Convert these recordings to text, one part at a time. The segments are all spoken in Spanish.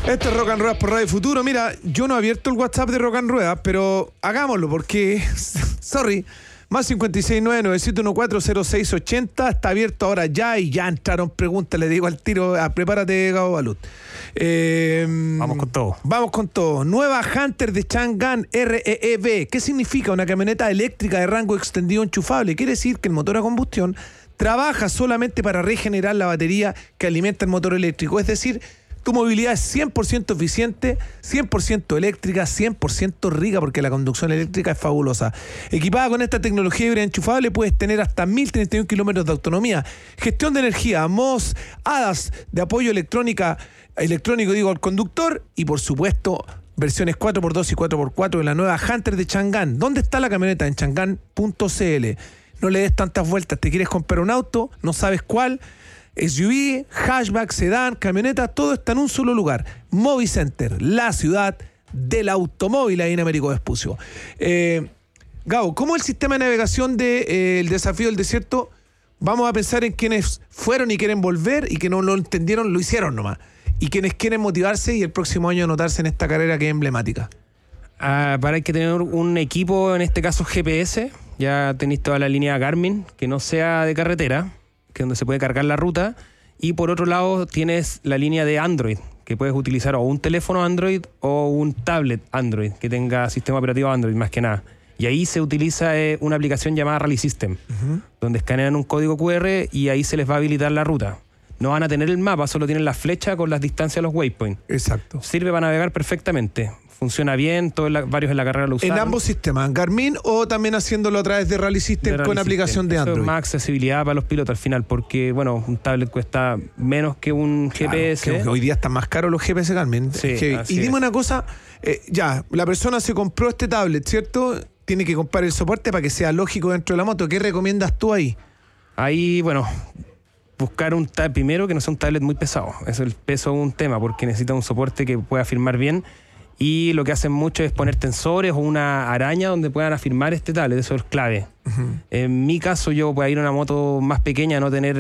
Esto es Rock and Ruedas por Radio Futuro. Mira, yo no he abierto el WhatsApp de Rock and Ruedas, pero hagámoslo porque, sorry, más 569-9714-0680 está abierto ahora ya y ya entraron preguntas. Le digo al tiro, prepárate, Gabo Balut. Vamos con todo. Vamos con todo. Nueva Hunter de Chang'an REEV. ¿Qué significa? Una camioneta eléctrica de rango extendido enchufable. Quiere decir que el motor a combustión trabaja solamente para regenerar la batería que alimenta el motor eléctrico. Es decir, tu movilidad es 100% eficiente, 100% eléctrica, 100% rica, porque la conducción eléctrica es fabulosa. Equipada con esta tecnología híbrida enchufable, puedes tener hasta 1031 kilómetros de autonomía, gestión de energía, MOS, ADAS de apoyo electrónico al conductor y, por supuesto, versiones 4x2 y 4x4 de la nueva Hunter de Chang'an. ¿Dónde está la camioneta? En chang'an.cl. No le des tantas vueltas. ¿Te quieres comprar un auto? ¿No sabes cuál? SUV, hatchback, sedán, camioneta, todo está en un solo lugar. Movicenter, la ciudad del automóvil ahí en Américo Vespucio. Gabo, ¿cómo el sistema de navegación del Desafío del Desierto? Vamos a pensar en quienes fueron y quieren volver y que no lo entendieron, lo hicieron nomás. Y quienes quieren motivarse y el próximo año anotarse en esta carrera que es emblemática. Para hay que tener un equipo, en este caso GPS. Ya tenéis toda la línea Garmin, que no sea de carretera, que es donde se puede cargar la ruta. Y por otro lado tienes la línea de Android, que puedes utilizar o un teléfono Android o un tablet Android, que tenga sistema operativo Android más que nada. Y ahí se utiliza una aplicación llamada Rally System, donde escanean un código QR y ahí se les va a habilitar la ruta. No van a tener el mapa, solo tienen la flecha con las distancias de los waypoints. Exacto. Sirve para navegar perfectamente. Funciona bien, varios en la carrera lo usaron. En ambos sistemas, Garmin o también haciéndolo a través de Rally System con aplicación de Android. Eso es más accesibilidad para los pilotos al final, porque bueno, un tablet cuesta menos que un GPS. Que hoy día están más caros los GPS Garmin. Sí, y dime una cosa, ya, la persona se compró este tablet, ¿cierto? Tiene que comprar el soporte para que sea lógico dentro de la moto. ¿Qué recomiendas tú ahí? Ahí, bueno, buscar un tablet primero que no sea un tablet muy pesado. Eso, el peso es un tema, porque necesita un soporte que pueda firmar bien. Y lo que hacen mucho es poner tensores o una araña donde puedan afirmar este tablet. Eso es clave. En mi caso, yo voy a ir a una moto más pequeña, no tener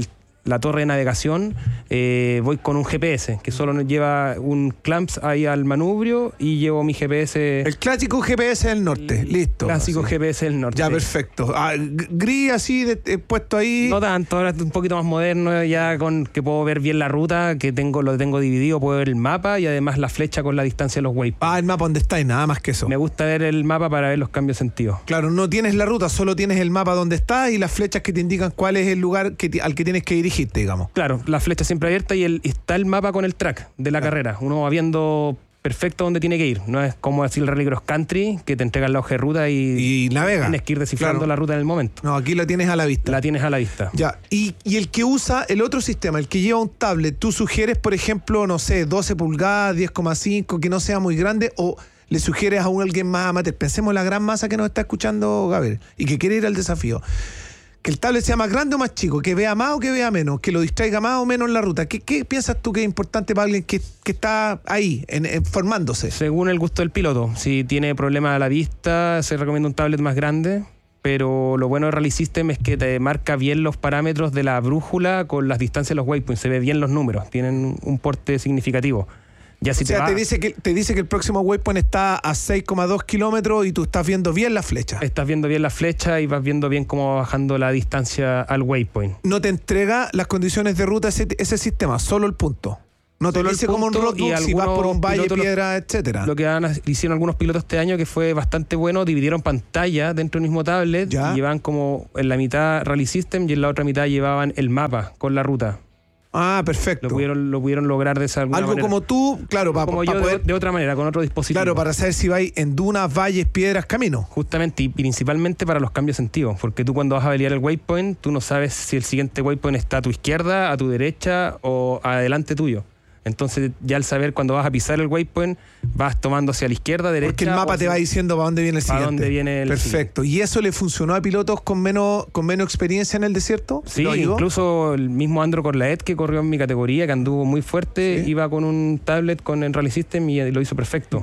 la torre de navegación. Voy con un GPS que solo nos lleva un clamps ahí al manubrio y llevo mi GPS. El clásico GPS del norte, listo. Clásico así. GPS del norte. Ya, perfecto. Gris así, puesto ahí. No tanto, ahora es un poquito más moderno, ya con que puedo ver bien la ruta, que lo tengo dividido, puedo ver el mapa y además la flecha con la distancia de los waypoints. El mapa donde está y nada más que eso. Me gusta ver el mapa para ver los cambios de sentido. Claro, no tienes la ruta, solo tienes el mapa donde está y las flechas que te indican cuál es el lugar al que tienes que dirigirte, digamos. Claro, la flecha siempre abierta y está el mapa con el track de la carrera. Uno va viendo perfecto dónde tiene que ir. No es como decir el Rally Cross Country, que te entregan la hoja de ruta y navega. Tienes que ir descifrando la ruta en el momento. No, aquí la tienes a la vista. La tienes a la vista. Ya, y el que usa el otro sistema, el que lleva un tablet, ¿tú sugieres, por ejemplo, no sé, 12 pulgadas, 10,5, que no sea muy grande, o le sugieres a alguien más amateur? Pensemos en la gran masa que nos está escuchando, Gabriel, y que quiere ir al desafío. Que el tablet sea más grande o más chico, que vea más o que vea menos, que lo distraiga más o menos en la ruta. ¿Qué piensas tú que es importante para alguien que está ahí, formándose? Según el gusto del piloto. Si tiene problemas a la vista, se recomienda un tablet más grande, pero lo bueno de Rally System es que te marca bien los parámetros de la brújula con las distancias de los waypoints. Se ve bien los números, tienen un porte significativo. Ya si te dice que el próximo waypoint está a 6,2 kilómetros y tú estás viendo bien la flecha. Estás viendo bien la flecha y vas viendo bien cómo va bajando la distancia al waypoint. No te entrega las condiciones de ruta ese sistema, solo el punto. No te dice como un roadbook si vas por un valle, piedra, etcétera. Lo que hicieron algunos pilotos este año que fue bastante bueno, dividieron pantalla dentro del mismo tablet y llevaban como en la mitad Rally System y en la otra mitad llevaban el mapa con la ruta. Perfecto. Lo pudieron lograr de esa alguna manera. Algo como tú, claro, para poder de otra manera, con otro dispositivo. Claro, para saber si vais en dunas, valles, piedras, caminos. Justamente, y principalmente para los cambios de sentido, porque tú cuando vas a validar el waypoint, tú no sabes si el siguiente waypoint está a tu izquierda, a tu derecha o adelante tuyo. Entonces, ya al saber cuando vas a pisar el waypoint, vas tomando hacia la izquierda, derecha. Porque el mapa te va diciendo para dónde viene el siguiente. Para dónde viene el Perfecto. siguiente. ¿Y eso le funcionó a pilotos con menos experiencia en el desierto? Sí, incluso el mismo Andro Corlaet, que corrió en mi categoría, que anduvo muy fuerte, iba con un tablet con el Rally System y lo hizo perfecto.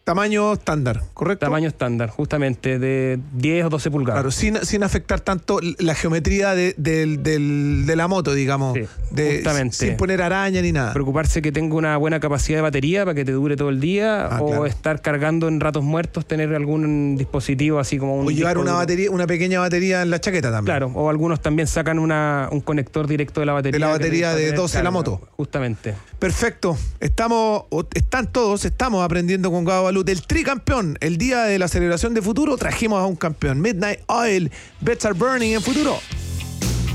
Tamaño estándar, ¿correcto? Tamaño estándar, justamente, de 10 o 12 pulgadas. Claro, sin afectar tanto la geometría de la moto, digamos. Sí, justamente. Sin poner araña ni nada. Preocuparse que tenga una buena capacidad de batería para que te dure todo el día, o claro. estar cargando en ratos muertos, tener algún dispositivo así como un... O llevar disco una duro. batería, una pequeña batería en la chaqueta también. Claro, o algunos también sacan un conector directo de la batería. De la batería para de tener 12 de la carga. moto. Justamente. Perfecto. Estamos aprendiendo con Gabo Balut. El tricampeón, el día de la celebración de Futuro, trajimos a un campeón. Midnight Oil, Bets Are Burning en Futuro.